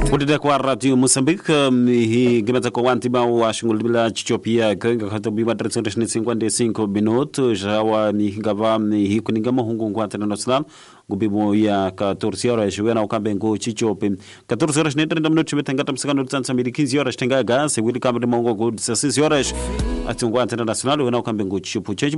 Kudida kwa Radio Mozambique hii gimeza kwa wantiba wa shunguli bila chichopia kenga katobiwa 355 minuto jawa ni hingava hii kuningama hungu kwa international gubimu ya 14 horas juena ukambe ngo chichope 14 horas ne 30 minutos metengata msakano tsansa mili 15 horas tenga gas wili kambe mongo go 16 horas atungwa international wena ukambe ngo chichopo